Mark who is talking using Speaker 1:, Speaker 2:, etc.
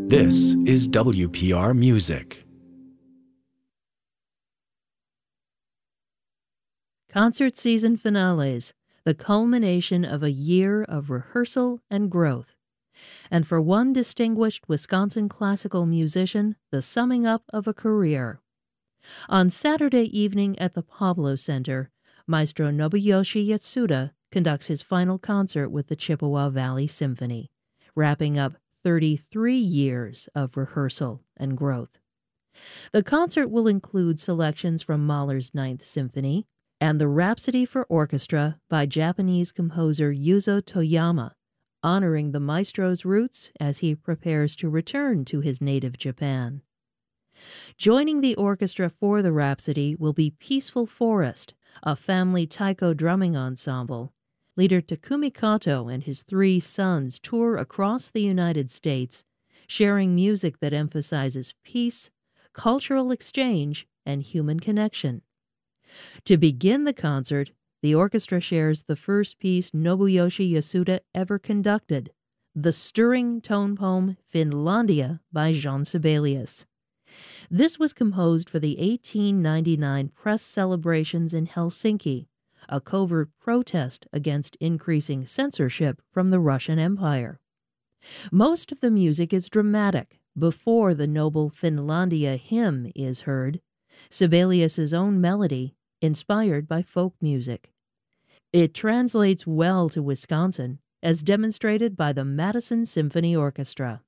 Speaker 1: This is WPR Music.
Speaker 2: Concert season finales, the culmination of a year of rehearsal and growth. And for one distinguished Wisconsin classical musician, the summing up of a career. On Saturday evening at the Pablo Center, Maestro Nobuyoshi Yatsuda conducts his final concert with the Chippewa Valley Symphony, wrapping up 33 years of rehearsal and growth. The concert will include selections from Mahler's Ninth Symphony and the Rhapsody for Orchestra by Japanese composer Yuzo Toyama, honoring the maestro's roots as he prepares to return to his native Japan. Joining the orchestra for the Rhapsody will be Peaceful Forest, a family taiko drumming ensemble. Leader Takumi Kato and his 3 sons tour across the United States, sharing music that emphasizes peace, cultural exchange, and human connection. To begin the concert, the orchestra shares the first piece Nobuyoshi Yatsuda ever conducted, the stirring tone poem Finlandia by Jean Sibelius. This was composed for the 1899 press celebrations in Helsinki, a covert protest against increasing censorship from the Russian Empire. Most of the music is dramatic before the noble Finlandia hymn is heard, Sibelius's own melody, inspired by folk music. It translates well to Wisconsin, as demonstrated by the Madison Symphony Orchestra.